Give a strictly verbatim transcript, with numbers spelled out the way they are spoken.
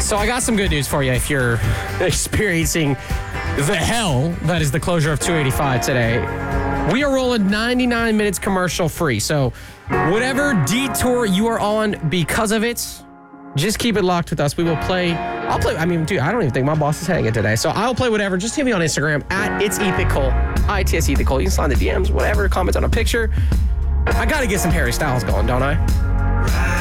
So I got some good news for you if you're experiencing the hell that is the closure of two eighty-five today. We are rolling ninety-nine minutes commercial free. So whatever detour you are on because of it, just keep it locked with us. We will play. I'll play. I mean, dude, I don't even think my boss is hanging today. So I'll play whatever. Just hit me on Instagram at It's Ethan Cole. I T S Ethan Cole. You can slide in the D Ms, whatever. Comment on a picture. I got to get some Harry Styles going, don't I?